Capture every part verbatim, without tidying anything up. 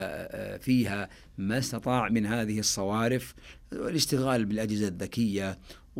فيها ما استطاع من هذه الصوارف، الاشتغال بالأجهزة الذكية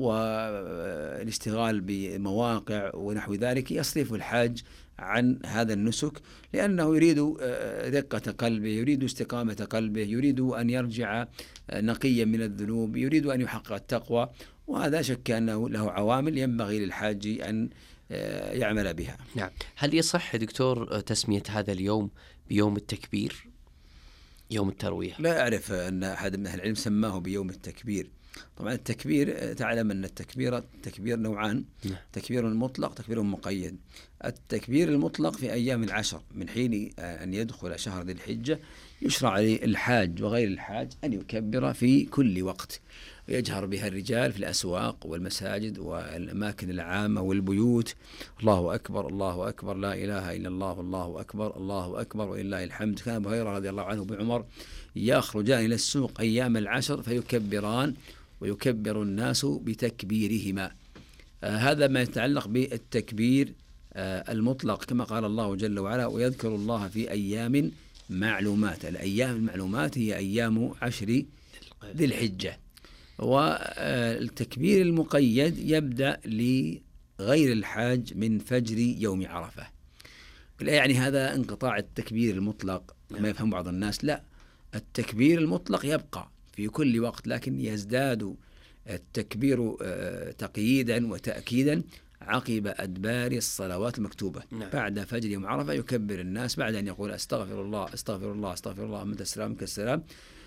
والاشتغال بمواقع ونحو ذلك، يصرف الحاج عن هذا النسك، لأنه يريد دقة قلبه، يريد استقامة قلبه، يريد أن يرجع نقيا من الذنوب، يريد أن يحقق التقوى. وهذا شك أنه له عوامل ينبغي للحاج أن يعمل بها. نعم. هل يصح دكتور تسمية هذا اليوم بيوم التكبير، يوم التروية؟ لا أعرف أن أحد من أهل العلم سماه بيوم التكبير. طبعا التكبير، تعلم أن التكبير تكبير نوعان، تكبير مطلق تكبير مقيد. التكبير المطلق في أيام العشر من حين أن يدخل شهر ذي الحجة يشرع للحاج وغير الحاج أن يكبر في كل وقت، يجهر بها الرجال في الأسواق والمساجد والأماكن العامة والبيوت، الله أكبر الله أكبر لا إله إلا الله الله أكبر الله أكبر ولله الحمد. كان أبو هريرة رضي الله عنه بعمر يخرجان إلى السوق أيام العشر فيكبران ويكبر الناس بتكبيرهما. آه هذا ما يتعلق بالتكبير آه المطلق، كما قال الله جل وعلا ويذكر الله في أيام معلومات. الأيام المعلومات هي أيام عشر ذي الحجة. والتكبير المقيد يبدأ لغير الحاج من فجر يوم عرفة. لا يعني هذا انقطاع التكبير المطلق كما يفهم بعض الناس، لا، التكبير المطلق يبقى في كل وقت، لكن يزداد التكبير تقييدا وتأكيدا عقب أدبار الصلوات المكتوبة. نعم. بعد فجر يوم عرفة يكبر الناس بعد أن يقول أستغفر الله أستغفر الله أستغفر الله من السلام كالسلام،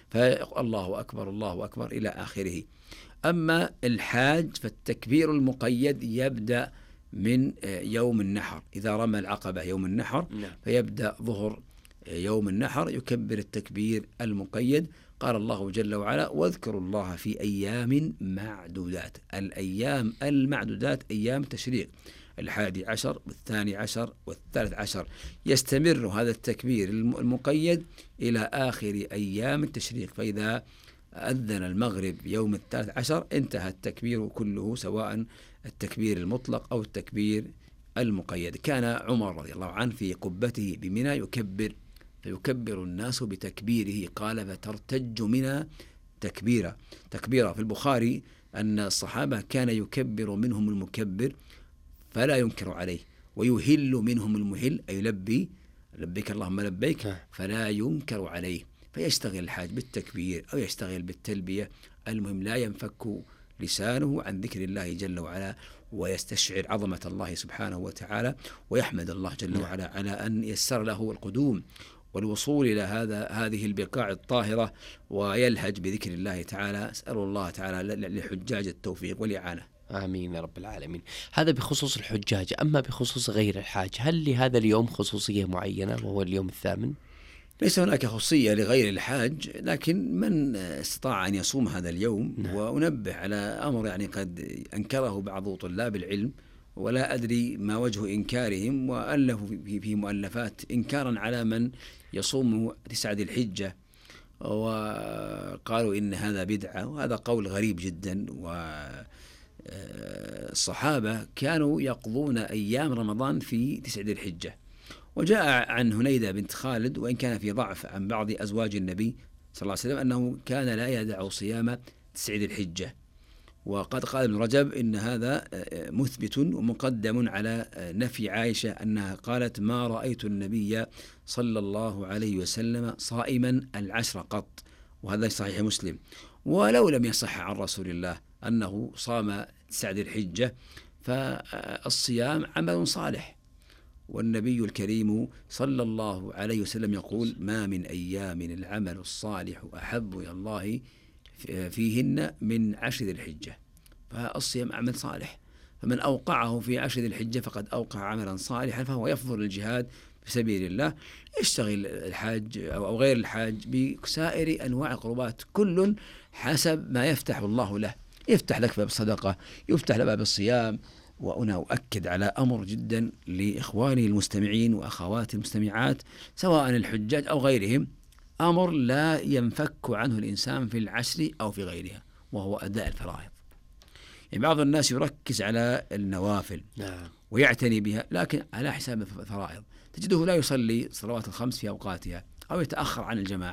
فالله أكبر الله أكبر إلى آخره. أما الحاج فالتكبير المقيد يبدأ من يوم النحر، إذا رمى العقبة يوم النحر فيبدأ ظهر يوم النحر يكبر التكبير المقيد. قال الله جل وعلا واذكروا الله في أيام معدودات. الأيام المعدودات أيام تشريق، الحادي عشر والثاني عشر والثالث عشر، يستمر هذا التكبير المقيد إلى آخر أيام التشريق. فإذا أذن المغرب يوم الثالث عشر انتهى التكبير كله، سواء التكبير المطلق أو التكبير المقيد. كان عمر رضي الله عنه في قبته بمنى يكبر فيكبر الناس بتكبيره، قال فترتج منى تكبيرا تكبيرا. في البخاري أن الصحابة كان يكبر منهم المكبر فلا ينكر عليه، ويهل منهم المهل أي يلبي لبيك اللهم لبيك فلا ينكر عليه. فيشتغل الحاج بالتكبير أو يشتغل بالتلبية، المهم لا ينفك لسانه عن ذكر الله جل وعلا، ويستشعر عظمة الله سبحانه وتعالى، ويحمد الله جل وعلا على أن يسر له القدوم والوصول إلى هذا هذه البقاع الطاهرة، ويلهج بذكر الله تعالى. أسأل الله تعالى لحجاج التوفيق والإعانة. آمين يا رب العالمين. هذا بخصوص الحجاج. أما بخصوص غير الحاج، هل لهذا اليوم خصوصية معينة وهو اليوم الثامن؟ ليس هناك خصوصية لغير الحاج، لكن من استطاع أن يصوم هذا اليوم. نعم. وأنبه على أمر يعني قد أنكره بعض طلاب العلم، ولا أدري ما وجه إنكارهم، وألفوا في مؤلفات إنكارا على من يصوم تسعة ذي الحجة، وقالوا إن هذا بدعة، وهذا قول غريب جدا. والصحابة كانوا يقضون أيام رمضان في تسعة ذي الحجة. وجاء عن هنيدة بنت خالد، وإن كان في ضعف عن بعض أزواج النبي صلى الله عليه وسلم، أنه كان لا يدع صيام تسعة ذي الحجة. وقد قال ابن رجب إن هذا مثبت ومقدم على نفي عائشة أنها قالت ما رأيت النبي صلى الله عليه وسلم صائما العشر قط، وهذا صحيح مسلم. ولو لم يصح عن رسول الله أنه صام تسعة ذي الحجة، فالصيام عمل صالح، والنبي الكريم صلى الله عليه وسلم يقول ما من أيام العمل الصالح أحب إلى الله فيهن من عشر ذي الحجة. فالصيام عمل صالح، فمن أوقعه في عشر ذي الحجة فقد أوقع عملا صالحا، فهو يفضل الجهاد في سبيل الله. يشتغل الحاج أو غير الحاج بسائر أنواع القربات، كل حسب ما يفتح الله له. يفتح لك باب الصدقة، يفتح لك باب الصيام. وأنا أؤكد على أمر جدا لإخواني المستمعين وأخواتي المستمعات سواء الحجاج أو غيرهم، أمر لا ينفك عنه الإنسان في العشر أو في غيرها، وهو أداء الفرائض. يعني بعض الناس يركز على النوافل نعم. ويعتني بها، لكن على حساب الفرائض. تجده لا يصلي صلوات الخمس في أوقاتها، أو يتأخر عن الجماعة